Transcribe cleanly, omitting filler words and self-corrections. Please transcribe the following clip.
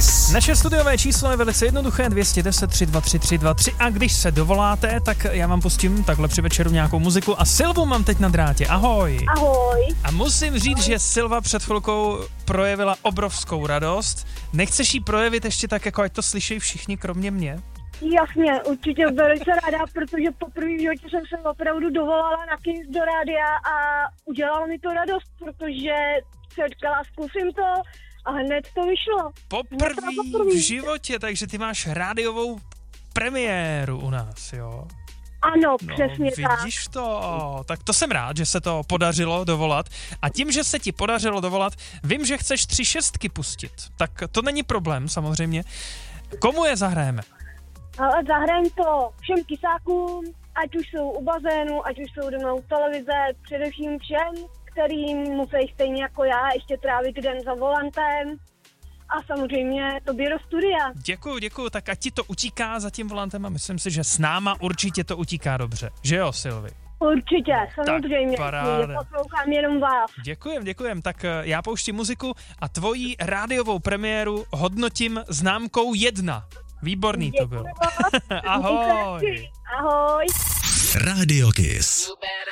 Kiss. Naše studiové číslo je velice jednoduché, 210 323 323 a když se dovoláte, tak já vám pustím takhle při večeru nějakou muziku a Silvu mám teď na drátě. Ahoj. Ahoj. A musím říct, že Silva před chvilkou projevila obrovskou radost. Nechceš jí projevit ještě tak, jako ať to slyší všichni, kromě mě? Jasně, určitě velice ráda, protože poprvé v životě jsem se opravdu dovolala na Kiss do rádia a udělalo mi to radost, protože jsem říkala, zkusím to a hned to vyšlo. Poprvé v životě, takže ty máš rádiovou premiéru u nás, jo? Ano, přesně tak. Vidíš to? Tak to jsem rád, že se to podařilo dovolat. A tím, že se ti podařilo dovolat, vím, že chceš 3 šestky pustit. Tak to není problém, samozřejmě. Komu je zahrajeme? Ale zahrajeme to všem kysákům, ať už jsou u bazénu, ať už jsou doma u televize, především všem, kterým musí stejně jako já ještě trávit den za volantem. A samozřejmě tobě do studia. Děkuju, tak ať ti to utíká za tím volantem a myslím si, že s náma určitě to utíká dobře. Že jo, Silvi? Určitě, samozřejmě. Paráda. Poslouchám jenom vás. Děkujem. Tak já pouštím muziku a tvoji rádiovou premiéru hodnotím známkou 1. Výborný to byl. Ahoj. Ahoj. Radio Kiss.